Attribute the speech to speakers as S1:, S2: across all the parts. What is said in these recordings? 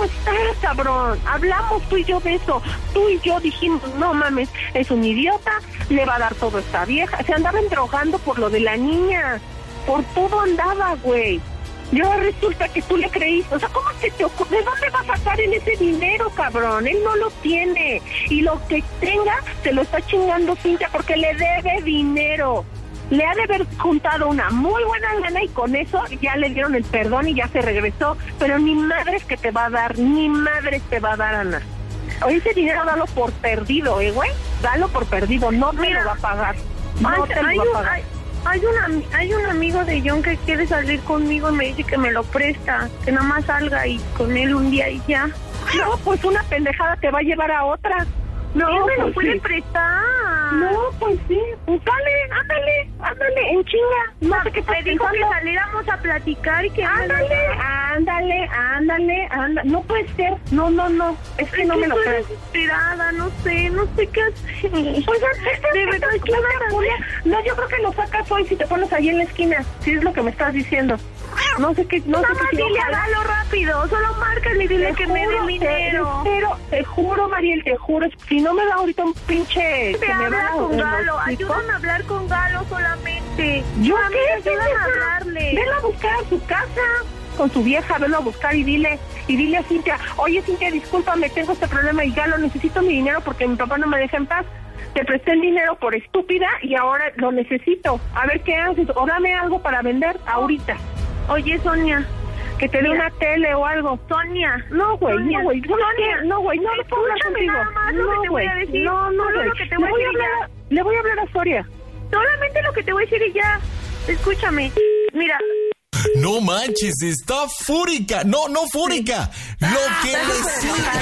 S1: ¿cómo estás, cabrón? Hablamos tú y yo de eso. Tú y yo dijimos, no mames, es un idiota, le va a dar todo a esta vieja. Se andaban drogando por lo de la niña. Por todo andaba, güey. Y ahora resulta que tú le creíste. O sea, ¿cómo se te ocurre? ¿De dónde va a sacar en ese dinero, cabrón? Él no lo tiene. Y lo que tenga, se lo está chingando Cintia porque le debe dinero. Le ha de haber juntado una muy buena lana y con eso ya le dieron el perdón y ya se regresó. Pero ni madres que te va a dar, ni madres te va a dar, Ana. Oye, ese dinero dalo por perdido, güey. Dalo por perdido, no te lo va a pagar. No te lo va a pagar.
S2: Hay un amigo de John que quiere salir conmigo y me dice que me lo presta, que nada más salga y con él un día y ya.
S1: No, pues una pendejada te va a llevar a otra. No,
S2: él me lo
S1: pues
S2: puede
S1: sí.
S2: prestar.
S1: No, pues sí. Pues ándale, en chinga. No sé qué
S2: te dijo que saliéramos a platicar y que...
S1: Ándale. No puede ser. No. Es que no me lo crees.
S2: Desesperada, no sé qué hacer.
S1: Pues de verdad, no, yo creo que lo sacas hoy si te pones ahí en la esquina. Si es lo que me estás diciendo. No sé qué.
S2: Nada más dile a Galo rápido. Solo márcale y dile que me dé el dinero.
S1: Te juro, Mariel, te juro. Si no me da ahorita un pinche...
S2: Te habla con Galo. Ayúdame a hablar con Galo solamente.
S1: ¿Yo qué?
S2: Ayúdame a hablarle.
S1: Velo a buscar a su casa con su vieja, velo a buscar y dile a Cintia, oye Cintia, discúlpame, tengo este problema y Galo, necesito mi dinero porque mi papá no me deja en paz. Te presté el dinero por estúpida y ahora lo necesito. A ver qué haces, o dame algo para vender ahorita.
S2: Oye, Sonia,
S1: que te dé una tele o algo.
S2: Sonia.
S1: No, güey, no puedo hablar contigo.
S2: Nada más lo que te voy a decir.
S1: Solo lo que te voy a decir ya. Le voy a hablar a Soria.
S2: Solamente lo que te voy a decir y ya. Escúchame. Mira.
S3: No manches, está fúrica. No fúrica. Lo que le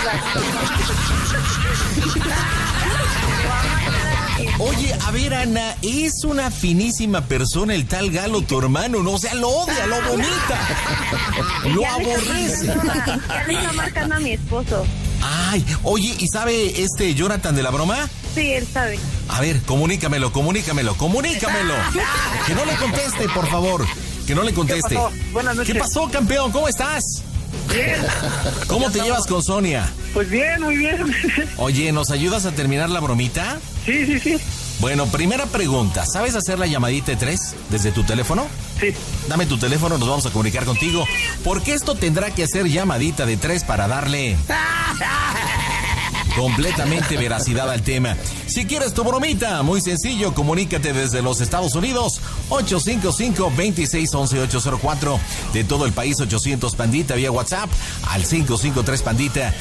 S3: Oye, a ver, Ana, es una finísima persona el tal Galo, tu hermano, ¿no? O sea, lo odia, lo vomita, lo aborrece.
S2: Ya le está marcando a mi esposo.
S3: Ay, oye, ¿y sabe Jonathan de la broma?
S2: Sí, él sabe.
S3: A ver, comunícamelo. Que no le conteste, por favor. Que no le conteste.
S4: ¿Qué pasó? Buenas noches.
S3: ¿Qué pasó, campeón? ¿Cómo estás?
S4: Bien.
S3: ¿Cómo te llevas con Sonia?
S4: Pues bien, muy bien.
S3: Oye, ¿nos ayudas a terminar la bromita?
S4: Sí.
S3: Bueno, primera pregunta. ¿Sabes hacer la llamadita de 3 desde tu teléfono?
S4: Sí.
S3: Dame tu teléfono, nos vamos a comunicar contigo. Porque esto tendrá que hacer llamadita de 3 para darle completamente veracidad al tema. Si quieres tu bromita, muy sencillo, comunícate desde los Estados Unidos, 855-2611-804, de todo el país, 800 Pandita, vía WhatsApp, al 553 Pandita,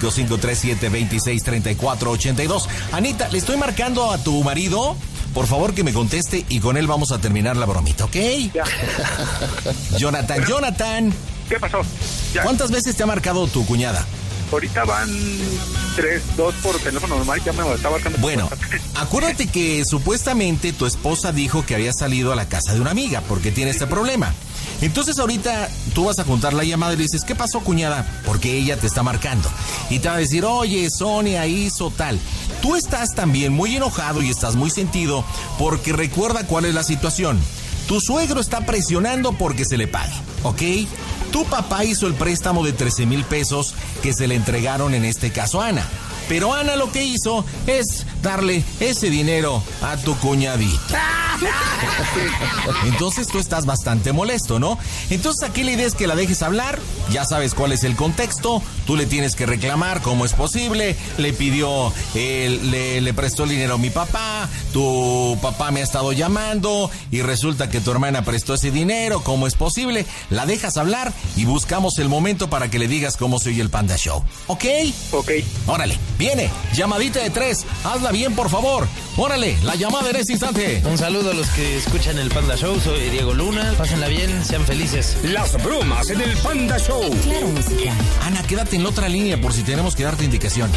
S3: 5537-263482. Anita, le estoy marcando a tu marido, por favor que me conteste y con él vamos a terminar la bromita, ¿ok?
S4: Ya.
S3: Jonathan.
S4: ¿Qué pasó? Ya.
S3: ¿Cuántas veces te ha marcado tu cuñada?
S4: Ahorita van 2 por teléfono normal, ya me está marcando.
S3: Bueno, acuérdate que supuestamente tu esposa dijo que había salido a la casa de una amiga porque tiene este problema. Entonces ahorita tú vas a juntar la llamada y le dices, ¿qué pasó, cuñada? Porque ella te está marcando. Y te va a decir, oye, Sonia hizo tal. Tú estás también muy enojado y estás muy sentido porque recuerda cuál es la situación. Tu suegro está presionando porque se le pague, ¿ok? Tu papá hizo el préstamo de 13,000 pesos que se le entregaron en este caso a Ana. Pero Ana lo que hizo es darle ese dinero a tu cuñadita. Entonces tú estás bastante molesto, ¿no? Entonces aquí la idea es que la dejes hablar, ya sabes cuál es el contexto, tú le tienes que reclamar cómo es posible, le pidió, le prestó el dinero a mi papá, tu papá me ha estado llamando y resulta que tu hermana prestó ese dinero, ¿cómo es posible? La dejas hablar y buscamos el momento para que le digas cómo se oye el Panda Show, ¿ok?
S4: Ok.
S3: Órale, viene, llamadita de 3, hazla bien por favor, órale, la llamada en este instante.
S5: Un saludo a los que escuchan el Panda Show, soy Diego Luna, pásenla bien, sean felices.
S6: Las bromas en el Panda Show.
S7: Claro, música.
S3: Ana, quédate en la otra línea por si tenemos que darte indicación.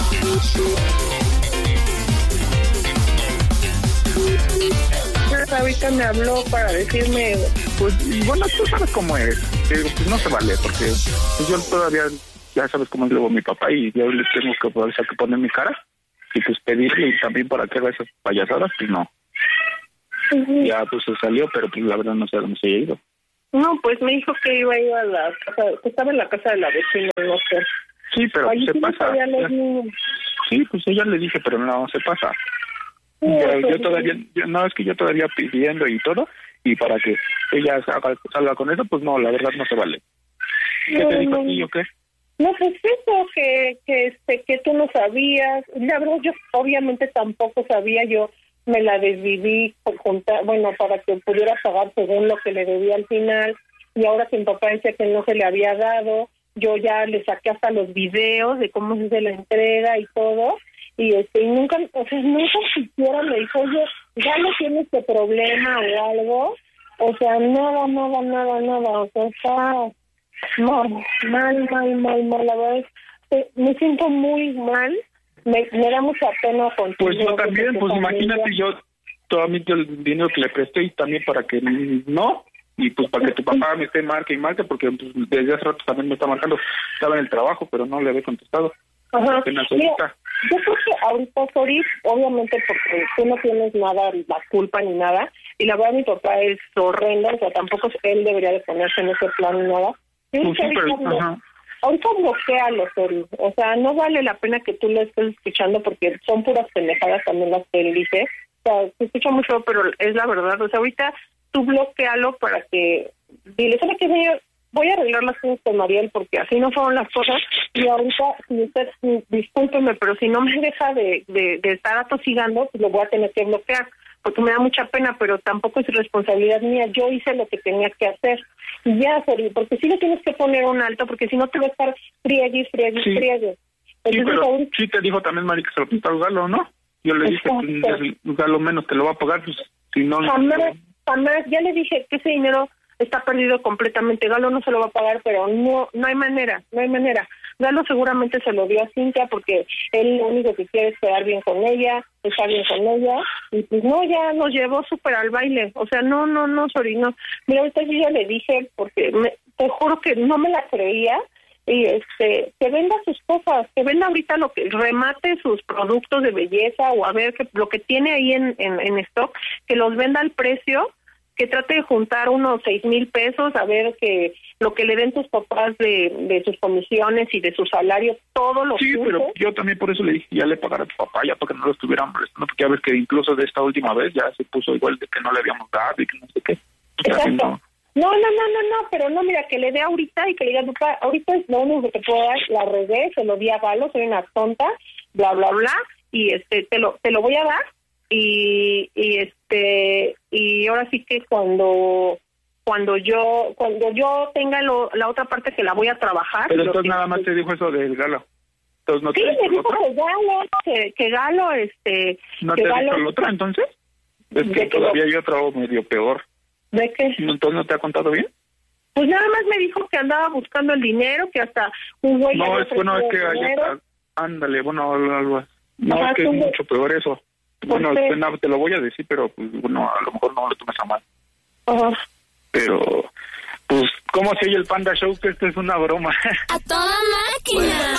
S4: Ahorita me habló para decirme, pues, bueno, tú sabes cómo es. Digo, pues no se vale, porque pues, yo todavía, ya sabes cómo es luego mi papá y yo le tengo que poner mi cara y pues pedirle y también para que haga esas payasadas, pues no. Ya pues se salió, pero pues la verdad no sé a dónde se ha ido.
S1: No, pues me dijo que iba a ir a la casa, que estaba en la casa de la vecina, no sé.
S4: Sí, pero
S1: Allí
S4: se
S1: sí
S4: pasa.
S1: los niños.
S4: Sí, pues ella le dije, pero no, se pasa.
S1: Sí,
S4: Yo todavía, es que yo todavía pidiendo y todo, y para que ella salga con eso, pues no, la verdad no se vale. ¿Qué te dijo a ti o qué?
S1: No, pues eso, que tú no sabías. La verdad, yo obviamente tampoco sabía, yo me la desviví por contar, para que pudiera pagar según lo que le debía al final, y ahora que mi papá decía que no se le había dado, yo ya le saqué hasta los videos de cómo se hace la entrega y todo, y nunca siquiera me dijo, oye, ya no tienes este problema o algo, o sea, nada, o sea, está mal, la verdad es que me siento muy mal, me da mucha pena contigo.
S4: Pues yo también, pues imagínate, yo totalmente el dinero que le presté y también para que no, y pues para que tu papá me esté marque y marque, porque pues, desde hace rato también me está marcando, estaba en el trabajo, pero no le había contestado.
S1: Ajá. Mira, yo creo que ahorita, Sori, obviamente porque tú no tienes nada, la culpa ni nada, y la verdad mi papá es horrendo, o sea, tampoco él debería de ponerse en ese plan ni nada.
S4: Pues sí, pero,
S1: ahorita bloquéalo, Sori, o sea, no vale la pena que tú lo estés escuchando porque son puras pendejadas también las que él dice, o sea, se escucha muy feo, pero es la verdad, o sea, ahorita tú bloquéalo para que, dile, ¿sabe qué, señor? Voy a arreglar las cosas con Mariel porque así no fueron las cosas y ahorita, si usted, discúlpeme, pero si no me deja de estar atosigando, pues lo voy a tener que bloquear porque me da mucha pena, pero tampoco es responsabilidad mía, yo hice lo que tenía que hacer y ya, Sori, porque si no tienes que poner un alto, porque si no te va a estar friegue.
S4: Sí,
S1: Entonces,
S4: pero
S1: ahorita,
S4: sí te dijo también, Mari, que se lo prestó Galo, ¿no? Yo le dije, pues, Galo menos te lo va a pagar, pues si no...
S1: Jamás, ya le dije que ese dinero está perdido completamente. Galo no se lo va a pagar, pero no hay manera. Galo seguramente se lo dio a Cintia porque él lo único que quiere es quedar bien con ella, estar bien con ella, y pues no, ya nos llevó súper al baile. O sea, no, Sori, no. Mira, ahorita yo ya le dije, porque te juro que no me la creía, y que venda sus cosas, que venda ahorita lo que remate sus productos de belleza o a ver lo que tiene ahí en stock, que los venda al precio, que trate de juntar unos 6,000 pesos, a ver que lo que le den tus papás de sus comisiones y de su salario, todo lo
S4: sí, pero yo también por eso le dije, ya le pagara a tu papá, ya para que no lo estuviera molestando, porque ya ves que incluso de esta última vez ya se puso igual de que no le habíamos dado y que no sé qué.
S1: Exacto. No, pero no, mira, que le dé ahorita y que le diga, papá, ahorita es lo único que te puedo dar, la regué, se lo di a Galo, soy una tonta, bla, y te lo voy a dar, y ahora sí que cuando yo tenga la otra parte que la voy a trabajar.
S4: Pero entonces nada más te dijo eso del Galo. Entonces no te
S1: me dijo que Galo,
S4: ¿no te dijo el otro entonces? Es que todavía hay otro medio peor.
S1: ¿De qué?
S4: ¿Entonces no te ha contado bien?
S1: Pues nada más me dijo que andaba buscando el dinero, que hasta un güey...
S4: No, es que haya... Ándale, algo así. No, es que es mucho peor eso. Bueno, te lo voy a decir, pero pues bueno, a lo mejor no lo tomes a mal.
S1: Ajá.
S4: Pero, pues, ¿cómo se oye el Panda Show? Que esto es una broma.
S7: ¡A toda máquina!